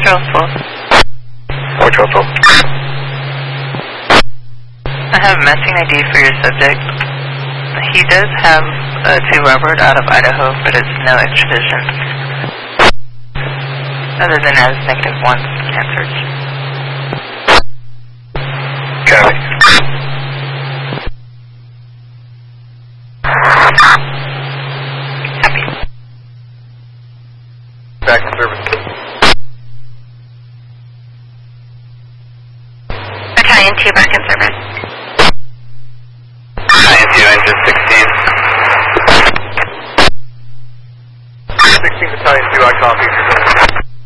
Charles 12. 4 Charles 12. I have matching ID for your subject. He does have to Robert out of Idaho, but it's no extradition. Other than as -1 answers. Copy. Happy. Back in service. Battalion 2 back in service. Battalion 2, engine 16. 16 Battalion 2, I copy.